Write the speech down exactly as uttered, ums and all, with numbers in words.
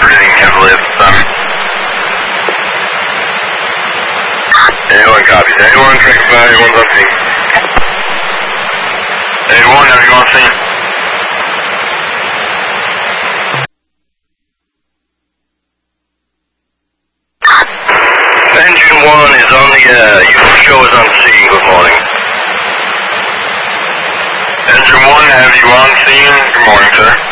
breathing heavily at the time. eighty-one copies. eighty-one, correct five, eighty-one's on scene. eighty-one, are you on scene? Engine one is on the, uh, your show is on scene, good morning. Engine one, have you on scene? Good morning, sir.